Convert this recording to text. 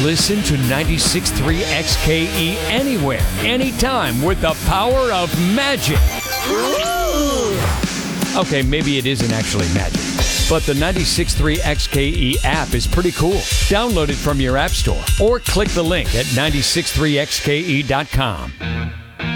Listen to 96.3 XKE anywhere, anytime with the power of magic. Okay, maybe it isn't actually magic, but the 96.3 XKE app is pretty cool. Download it from your app store or click the link at 963xke.com.